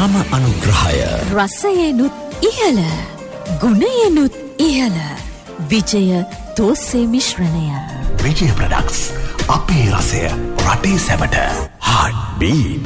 සම අනුග්‍රහය රසයෙනුත් ඉහළ ගුණයෙනුත් ඉහළ විජය තෝස්සේ මිශ්‍රණය විජය ප්‍රොඩක්ට්ස් අපේ රසය රටේ සැමට හාඩ් බීට්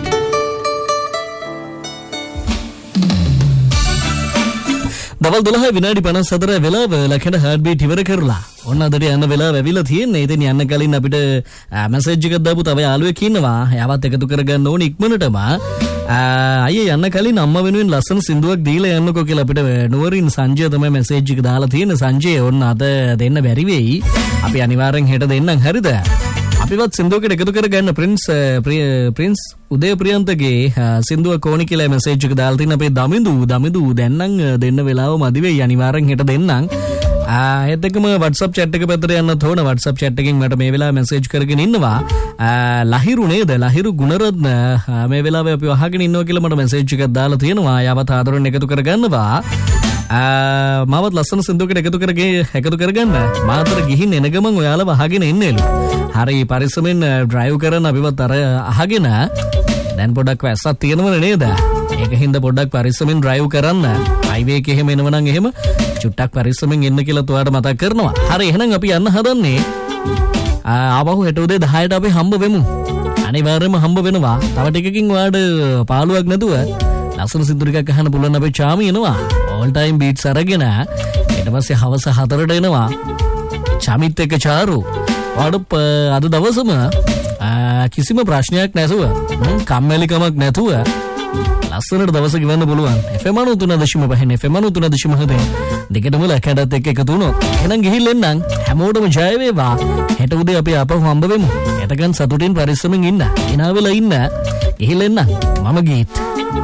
දවල් 12 විනාඩි 54 වෙලාව ලකන හાર્ට් බීට් ඉවර කරලා ඔන්න අදට යන්න වෙලාව ඇවිල්ලා තියෙන්නේ. ඉතින් යන්න කලින් අපිට මැසේජ් එකක් දාපු තව යාළුවෙක් ඉන්නවා. එයාවත් එකතු කරගන්න ඕනේ ඉක්මනටම. අයියේ යන්න කලින් අම්මා වෙනුවෙන් ලස්සන සින්දුවක් දීලා යන්නකෝ කියලා අපිට නුවරින් සංජය තමයි මැසේජ් එක දාලා තියෙන්නේ. සංජය ඔන්න අද දෙන්න බැරි වෙයි. අපි අනිවාර්යෙන් හෙට දෙන්නම් හරිද? අපිවත් සින්දුවකට එකතු කරගන්න ප්‍රින්ස් උදේ ප්‍රියන්තගේ සින්දුව කෝණි කියලා මැසේජ් එක දාලා තින්න අපේ දමිදු දැන් නම් දෙන්න වෙලාව මදි වෙයි අනිවාර්යෙන් හෙට දෙන්නම්. ඒත් එක්කම WhatsApp chat එක පැත්තට යන්න තෝරන WhatsApp chat එකෙන් මට මේ වෙලාවේ මැසේජ් කරගෙන ඉන්නවා. ලහිරු නේද? ලහිරු ගුණරත්න මේ වෙලාවේ අපි අහගෙන ඉන්නවා කියලා මට මැසේජ් එකක් දාලා තියෙනවා. යාවත් ආදරෙන් එකතු කරගන්නවා. මාවත් ලස්සන සින්දුවකට එකතු කරගන්න මාතර ගිහින් එන ගමන් ඔයාලා අහගෙන ඉන්නේලු. හරි පරිස්සමෙන් ඩ්‍රයිව් කරන්න අපිවත් අර අහගෙන දැන් පොඩක් වැස්සක් තියෙනවනේ නේද? ඒක හින්දා පොඩක් පරිස්සමෙන් ඩ්‍රයිව් කරන්න. හයිවේ එක එහෙම එනවනම් එහෙම චුට්ටක් පරිස්සමෙන් එන්න කියලා ඔයාලට මතක් කරනවා. හරි එහෙනම් අපි යන්න හදන්නේ. ආපහු හෙට උදේ 10ට අපි හම්බ වෙමු. අනිවාර්යයෙන්ම හම්බ වෙනවා. තව ටිකකින් ඔයාලට පාළුවක් නැතුව ලස්සන සින්දු ටිකක් අහන්න පුළුවන් අපේ චාමි එනවා. all time beats අරගෙන ඊට පස්සේ හවස 4ට එනවා. චාමිත් එක්ක චාරු. වඩප් අද දවසම කිසිම ප්‍රශ්නයක් නැතුව කම්මැලිකමක් නැතුව ලස්සනට දවස ගෙවන්න පුළුවන්. FM 93.5 FM 93.7 දෙකටම ලකඩත් එක්ක එකතු වුණොත් එහෙනම් ගිහින් එන්නම්. හැමෝටම ජය වේවා. හෙට උදේ අපි ආපහු හම්බ වෙමු. එතකන් සතුටින් පරිස්සමෙන් ඉන්න. එනාවෙලා ඉන්න. ගිහින් එන්නම්. මම ගීත්